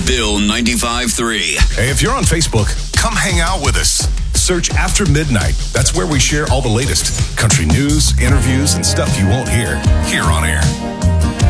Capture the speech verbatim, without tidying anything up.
Bill ninety-five point three. Hey, if you're on Facebook, come hang out with us. Search After Midnight. That's where we share all the latest country news, interviews, and stuff you won't hear here on air.